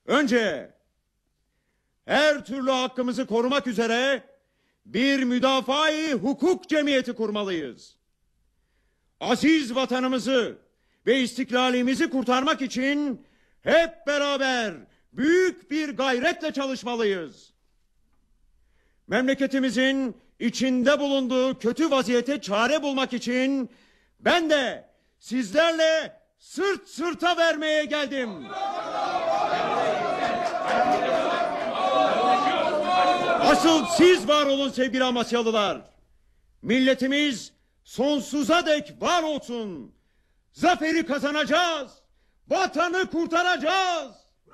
Önce her türlü hakkımızı korumak üzere bir müdafaa-i hukuk cemiyeti kurmalıyız. Aziz vatanımızı ve istiklalimizi kurtarmak için hep beraber büyük bir gayretle çalışmalıyız. Memleketimizin içinde bulunduğu kötü vaziyete çare bulmak için ben de sizlerle sırt sırta vermeye geldim. Asıl siz var olun sevgili Amasyalılar. Milletimiz sonsuza dek var olsun. Zaferi kazanacağız. Vatanı kurtaracağız.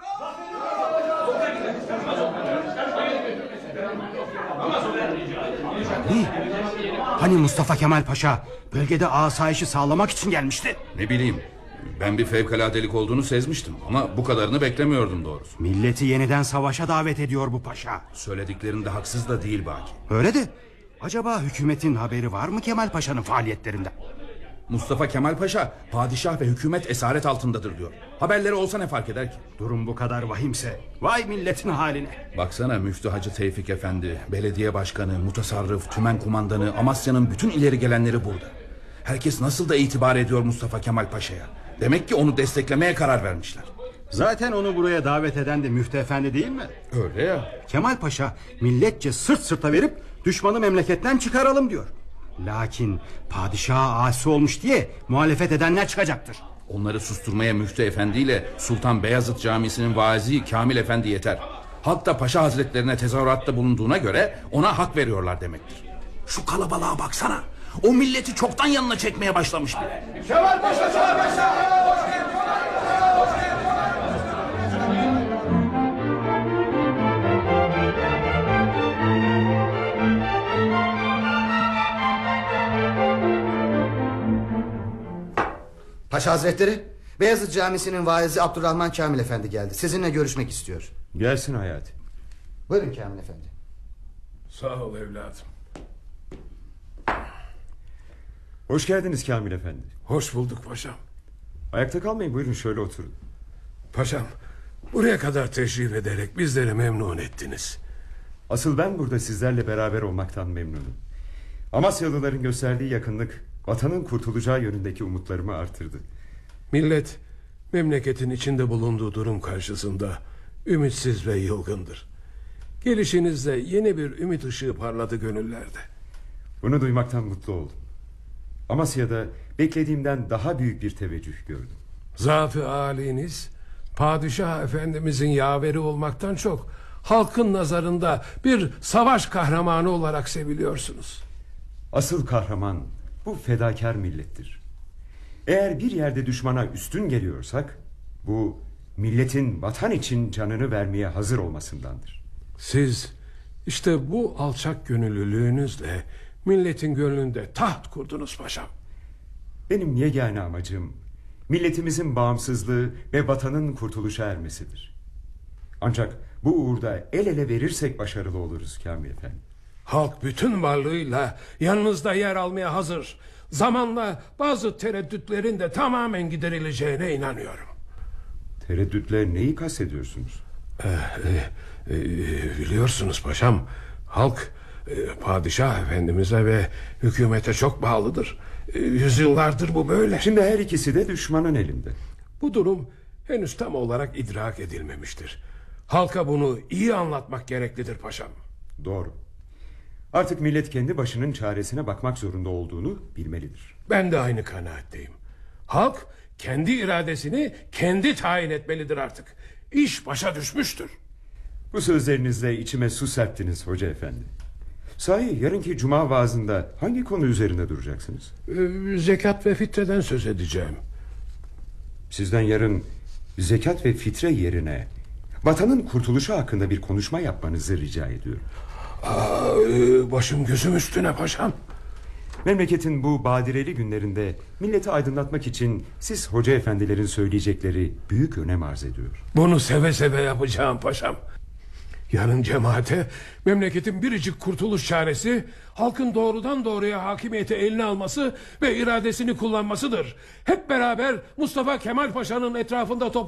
Hani Mustafa Kemal Paşa bölgede asayişi sağlamak için gelmişti? Ne bileyim, ben bir fevkaladelik olduğunu sezmiştim ama bu kadarını beklemiyordum doğrusu. Milleti yeniden savaşa davet ediyor bu paşa. Söylediklerinde haksız da değil Baki. Öyle de acaba hükümetin haberi var mı Kemal Paşa'nın faaliyetlerinden? Mustafa Kemal Paşa padişah ve hükümet esaret altındadır diyor. Haberleri olsa ne fark eder ki? Durum bu kadar vahimse vay milletin haline. Baksana Müftü Hacı Tevfik Efendi, belediye başkanı, mutasarrıf, tümen kumandanı, Amasya'nın bütün ileri gelenleri burada. Herkes nasıl da itibar ediyor Mustafa Kemal Paşa'ya. Demek ki onu desteklemeye karar vermişler. Zaten onu buraya davet eden de Müftü Efendi değil mi? Öyle ya. Kemal Paşa milletçe sırt sırta verip düşmanı memleketten çıkaralım diyor. Lakin padişaha asi olmuş diye muhalefet edenler çıkacaktır. Onları susturmaya Müftü Efendi ile Sultan Beyazıt Camisi'nin vaizi Kamil Efendi yeter. Halk da Paşa Hazretlerine tezahüratta bulunduğuna göre ona hak veriyorlar demektir. Şu kalabalığa baksana. O milleti çoktan yanına çekmeye başlamış bile. Kemal Paşa, Kemal Paşa! Paşa Hazretleri, Beyazıt Camisi'nin vaizi Abdurrahman Kamil Efendi geldi. Sizinle görüşmek istiyor. Gelsin Hayati. Buyurun Kamil Efendi. Sağ ol evladım. Hoş geldiniz Kamil Efendi. Hoş bulduk paşam. Ayakta kalmayın, buyurun şöyle oturun. Paşam, buraya kadar teşrif ederek bizleri memnun ettiniz. Asıl ben burada sizlerle beraber olmaktan memnunum. Amasyalıların gösterdiği yakınlık vatanın kurtulacağı yönündeki umutlarımı artırdı. Millet memleketin içinde bulunduğu durum karşısında ümitsiz ve yılgındır. Gelişinizle yeni bir ümit ışığı parladı gönüllerde. Bunu duymaktan mutlu oldum. Amasya'da beklediğimden daha büyük bir teveccüh gördüm. Zat-ı âliniz Padişah Efendimizin yaveri olmaktan çok halkın nazarında bir savaş kahramanı olarak seviliyorsunuz. Asıl kahraman bu fedakar millettir. Eğer bir yerde düşmana üstün geliyorsak bu milletin vatan için canını vermeye hazır olmasındandır. Siz işte bu alçak gönüllülüğünüzle milletin gönlünde taht kurdunuz paşam. Benim yegane amacım milletimizin bağımsızlığı ve vatanın kurtuluşa ermesidir. Ancak bu uğurda el ele verirsek başarılı oluruz Kamil Efendi. Halk bütün varlığıyla yanınızda yer almaya hazır. Zamanla bazı tereddütlerin de tamamen giderileceğine inanıyorum. Tereddütler neyi kastediyorsunuz? Biliyorsunuz paşam, halk Padişah Efendimiz'e ve hükümete çok bağlıdır. Yüzyıllardır bu böyle. Şimdi her ikisi de düşmanın elinde. Bu durum henüz tam olarak idrak edilmemiştir. Halka bunu iyi anlatmak gereklidir paşam. Doğru. Artık millet kendi başının çaresine bakmak zorunda olduğunu bilmelidir. Ben de aynı kanaatteyim. Halk kendi iradesini kendi tayin etmelidir artık. İş başa düşmüştür. Bu sözlerinizle içime su serptiniz hoca efendi. Sahi yarınki cuma vaazında hangi konu üzerinde duracaksınız? Zekat ve fitreden söz edeceğim. Sizden yarın zekat ve fitre yerine vatanın kurtuluşu hakkında bir konuşma yapmanızı rica ediyorum. Başım gözüm üstüne paşam. Memleketin bu badireli günlerinde milleti aydınlatmak için siz hoca efendilerin söyleyecekleri büyük önem arz ediyor. Bunu seve seve yapacağım paşam. Yarın cemaate memleketin biricik kurtuluş çaresi halkın doğrudan doğruya hakimiyeti eline alması ve iradesini kullanmasıdır. Hep beraber Mustafa Kemal Paşa'nın etrafında